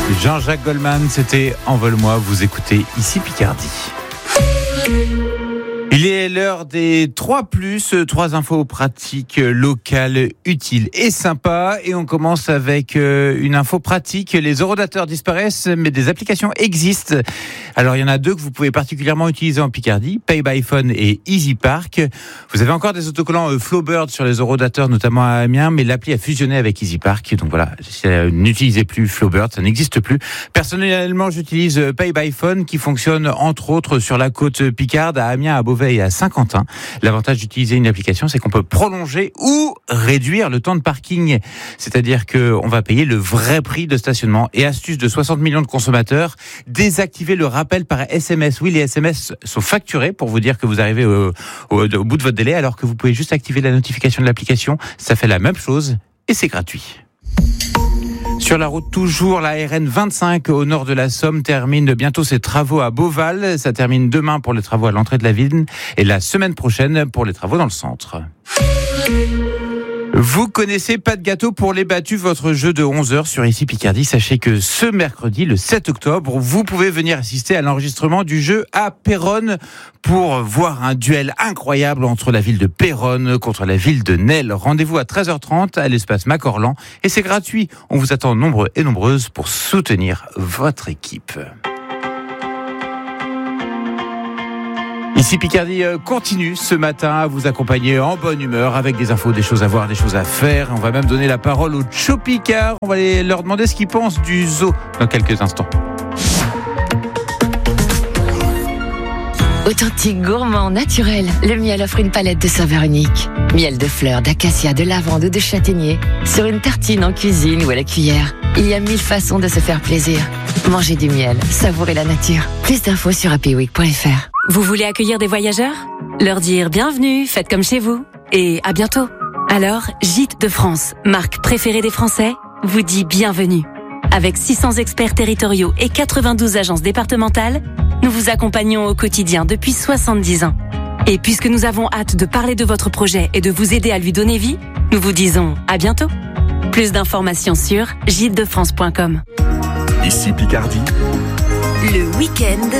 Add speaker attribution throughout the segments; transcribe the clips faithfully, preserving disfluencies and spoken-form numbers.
Speaker 1: Jean-Jacques Goldman, c'était Envole-moi, vous écoutez ici Picardie. Il est l'heure des trois plus, trois infos pratiques, locales, utiles et sympas. Et on commence avec une info pratique. Les horodateurs disparaissent, mais des applications existent. Alors, il y en a deux que vous pouvez particulièrement utiliser en Picardie, Pay by Phone et Easy Park. Vous avez encore des autocollants Flowbird sur les horodateurs, notamment à Amiens, mais l'appli a fusionné avec Easy Park. Donc voilà, n'utilisez plus Flowbird, ça n'existe plus. Personnellement, j'utilise Pay by Phone qui fonctionne entre autres sur la côte picarde, à Amiens, à Beauvais et à Saint-Quentin. L'avantage d'utiliser une application, c'est qu'on peut prolonger ou réduire le temps de parking. C'est-à-dire qu'on va payer le vrai prix de stationnement. Et astuce de soixante millions de consommateurs, désactiver le rappel par S M S. Oui, les S M S sont facturés pour vous dire que vous arrivez au, au, au bout de votre délai, alors que vous pouvez juste activer la notification de l'application. Ça fait la même chose et c'est gratuit. Sur la route toujours, la R N vingt-cinq au nord de la Somme termine bientôt ses travaux à Beauval. Ça termine demain pour les travaux à l'entrée de la ville et la semaine prochaine pour les travaux dans le centre. Vous connaissez Pas de gâteau pour les battus, votre jeu de onze heures sur Ici Picardie. Sachez que ce mercredi, le sept octobre, vous pouvez venir assister à l'enregistrement du jeu à Péronne pour voir un duel incroyable entre la ville de Péronne contre la ville de Nesle. Rendez-vous à treize heures trente à l'espace Macorlan et c'est gratuit. On vous attend nombreux et nombreuses pour soutenir votre équipe. Ici Picardie continue ce matin à vous accompagner en bonne humeur avec des infos, des choses à voir, des choses à faire. On va même donner la parole aux Chopicards. On va aller leur demander ce qu'ils pensent du zoo dans quelques instants.
Speaker 2: Authentique, gourmand, naturel, le miel offre une palette de saveurs uniques. Miel de fleurs, d'acacia, de lavande ou de châtaignier. Sur une tartine, en cuisine ou à la cuillère. Il y a mille façons de se faire plaisir. Mangez du miel, savourez la nature. Plus d'infos sur happy week point f r.
Speaker 3: Vous voulez accueillir des voyageurs ? Leur dire bienvenue, faites comme chez vous. Et à bientôt. Alors, Gîtes de France, marque préférée des Français, vous dit bienvenue. Avec six cents experts territoriaux et quatre-vingt-douze agences départementales, nous vous accompagnons au quotidien depuis soixante-dix ans. Et puisque nous avons hâte de parler de votre projet et de vous aider à lui donner vie, nous vous disons à bientôt. Plus d'informations sur gîtes de france point com.
Speaker 4: Ici Picardie.
Speaker 3: Le week-end.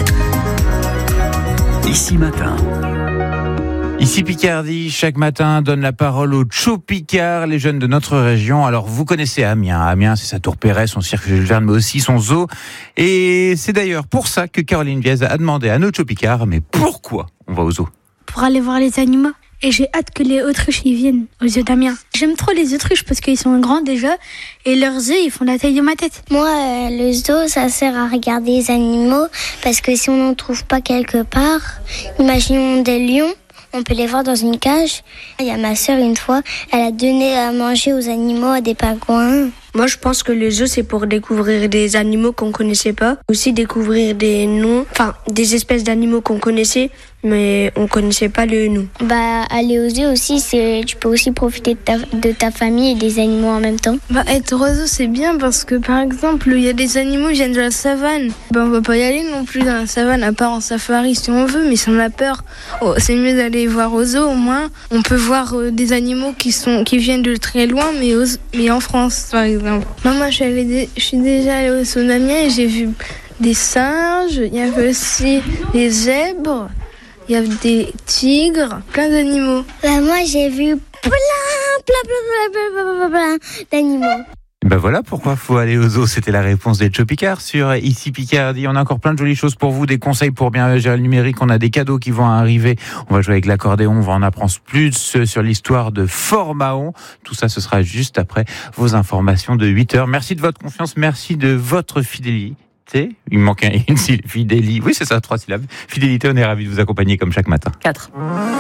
Speaker 4: Ici matin.
Speaker 1: Ici Picardie, chaque matin, donne la parole aux Chopicards, les jeunes de notre région. Alors, vous connaissez Amiens. Amiens, c'est sa tour Perret, son cirque Jules Verne, mais aussi son zoo. Et c'est d'ailleurs pour ça que Caroline Viez a demandé à nos Chopicards, mais pourquoi on va au zoo ?
Speaker 5: Pour aller voir les animaux. Et j'ai hâte que les autruches y viennent aux zoo d'Amiens. J'aime trop les autruches parce qu'ils sont grands déjà et leurs œufs ils font la taille de ma tête.
Speaker 6: Moi, euh, le zoo, ça sert à regarder les animaux parce que si on n'en trouve pas quelque part, imaginons des lions, on peut les voir dans une cage. Il y a ma sœur une fois, elle a donné à manger aux animaux à des pingouins.
Speaker 7: Moi, je pense que le zoo, c'est pour découvrir des animaux qu'on connaissait pas. Aussi découvrir des noms, enfin, des espèces d'animaux qu'on connaissait, mais on connaissait pas le nom.
Speaker 6: Bah, aller au zoo aussi, c'est, tu peux aussi profiter de ta, de ta famille et des animaux en même temps.
Speaker 5: Bah, être au zoo, c'est bien parce que, par exemple, il y a des animaux qui viennent de la savane. Bah, on va pas y aller non plus dans la savane, à part en safari si on veut, mais si on a peur, oh, c'est mieux d'aller voir au zoo, au moins. On peut voir euh, des animaux qui sont, qui viennent de très loin, mais, au, mais en France, par exemple. Non, moi, je suis, allée, je suis déjà allée au zoo d'Amiens et j'ai vu des singes, il y avait aussi des zèbres, il y avait des tigres, plein d'animaux.
Speaker 6: Bah, moi, j'ai vu plein, plein, plein, plein, plein, plein, plein d'animaux.
Speaker 1: Ben voilà pourquoi faut aller au zoo. C'était la réponse des Chopicards sur Ici Picardie. On a encore plein de jolies choses pour vous, des conseils pour bien gérer le numérique. On a des cadeaux qui vont arriver. On va jouer avec l'accordéon. On va en apprendre plus sur l'histoire de Fort Mahon. Tout ça, ce sera juste après vos informations de huit heures. Merci de votre confiance. Merci de votre fidélité. Il me manque un, une syllabe. Fidélité. Oui, c'est ça, trois syllabes. Fidélité, on est ravis de vous accompagner comme chaque matin.
Speaker 3: Quatre.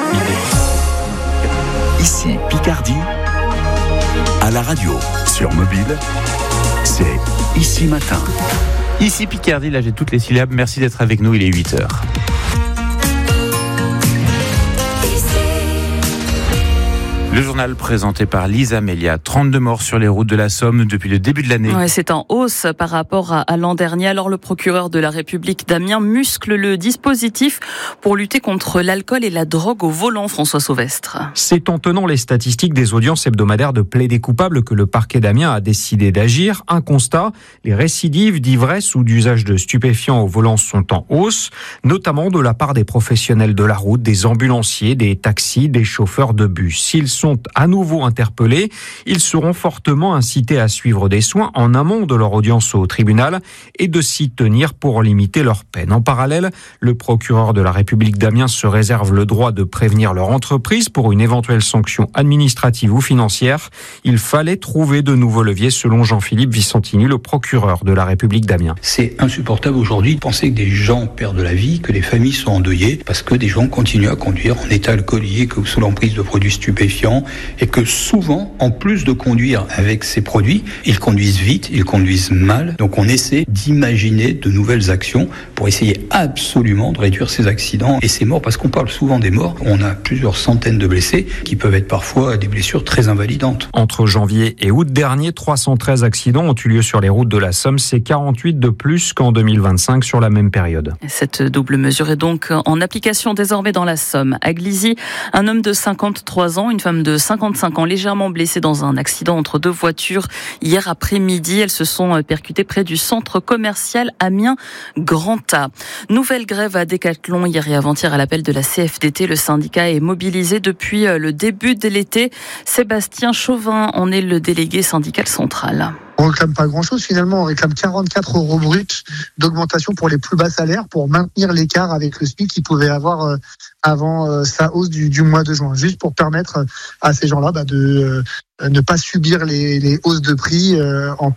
Speaker 4: Ici Picardie. À la radio, sur mobile, c'est Ici Matin.
Speaker 1: Ici Picardie, là j'ai toutes les syllabes. Merci d'être avec nous, il est huit heures. Le journal présenté par Lisa Amelia. trente-deux morts sur les routes de la Somme depuis le début de l'année.
Speaker 8: Ouais, c'est en hausse par rapport à, à l'an dernier. Alors le procureur de la République d'Amiens muscle le dispositif pour lutter contre l'alcool et la drogue au volant, François Sauvestre.
Speaker 9: C'est en tenant les statistiques des audiences hebdomadaires de plaidés coupables que le parquet d'Amiens a décidé d'agir. Un constat, les récidives d'ivresse ou d'usage de stupéfiants au volant sont en hausse, notamment de la part des professionnels de la route, des ambulanciers, des taxis, des chauffeurs de bus. S'ils sont à nouveau interpellés, ils seront fortement incités à suivre des soins en amont de leur audience au tribunal et de s'y tenir pour limiter leur peine. En parallèle, le procureur de la République d'Amiens se réserve le droit de prévenir leur entreprise pour une éventuelle sanction administrative ou financière. Il fallait trouver de nouveaux leviers selon Jean-Philippe Vicentini, le procureur de la République d'Amiens.
Speaker 10: C'est insupportable aujourd'hui de penser que des gens perdent la vie, que les familles sont endeuillées parce que des gens continuent à conduire en état alcoolique ou sous l'emprise de produits stupéfiants. Et que souvent, en plus de conduire avec ces produits, ils conduisent vite, ils conduisent mal. Donc on essaie d'imaginer de nouvelles actions pour essayer absolument de réduire ces accidents et ces morts, parce qu'on parle souvent des morts. On a plusieurs centaines de blessés qui peuvent être parfois des blessures très invalidantes.
Speaker 9: Entre janvier et août dernier, trois cent treize accidents ont eu lieu sur les routes de la Somme. C'est quarante-huit de plus qu'en deux mille vingt-cinq sur la même période.
Speaker 8: Cette double mesure est donc en application désormais dans la Somme. À Glizy, un homme de cinquante-trois ans, une femme de cinquante-cinq ans, légèrement blessée dans un accident entre deux voitures hier après-midi. Elles se sont percutées près du centre commercial Amiens-Grand-A. Nouvelle grève à Décathlon hier et avant-hier à l'appel de la C F D T. Le syndicat est mobilisé depuis le début de l'été. Sébastien Chauvin en est le délégué syndical central.
Speaker 11: On ne réclame pas grand-chose finalement, on réclame quarante-quatre euros bruts d'augmentation pour les plus bas salaires pour maintenir l'écart avec le SMIC qu'ils pouvaient avoir euh, avant euh, sa hausse du, du mois de juin, juste pour permettre à ces gens-là bah, de euh, ne pas subir les, les hausses de prix euh, en